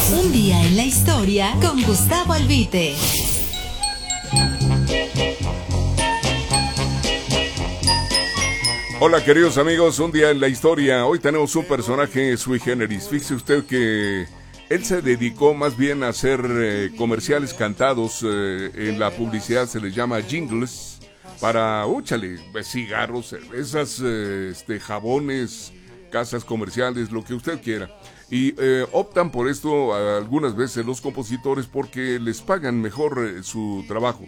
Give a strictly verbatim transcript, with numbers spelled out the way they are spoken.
Un día en la historia con Gustavo Albite. Hola queridos amigos, un día en la historia. Hoy tenemos un personaje sui generis. Fíjese usted que él se dedicó más bien a hacer eh, comerciales cantados. Eh, en la publicidad se les llama jingles. Para, úchale, cigarros, cervezas, eh, este, jabones, casas comerciales, lo que usted quiera. Y eh, optan por esto algunas veces los compositores porque les pagan mejor eh, su trabajo.